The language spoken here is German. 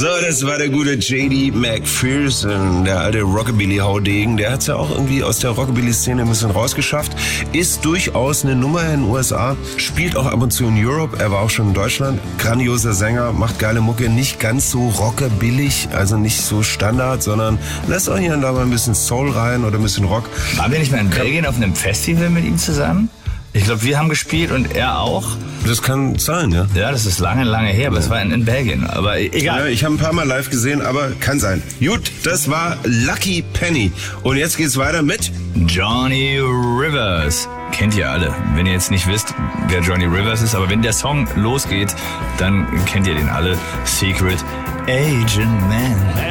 So, das war der gute J.D. McPherson, der alte Rockabilly-Haudegen. Der hat's ja auch irgendwie aus der Rockabilly-Szene ein bisschen rausgeschafft. Ist durchaus eine Nummer in den USA, spielt auch ab und zu in Europe. Er war auch schon in Deutschland. Grandioser Sänger, macht geile Mucke. Nicht ganz so rockabillig, also nicht so Standard, sondern lässt auch hier und da mal ein bisschen Soul rein oder ein bisschen Rock. Waren wir nicht mal in Belgien auf einem Festival mit ihm zusammen? Ich glaube, wir haben gespielt und er auch. Das kann sein, ja. Ja, das ist lange, lange her, aber es war in Belgien. Aber egal. Ja, ich habe ein paar Mal live gesehen, aber kann sein. Gut, das war Lucky Penny. Und jetzt geht's weiter mit Johnny Rivers. Kennt ihr alle. Wenn ihr jetzt nicht wisst, wer Johnny Rivers ist, aber wenn der Song losgeht, dann kennt ihr den alle. Secret Agent Man.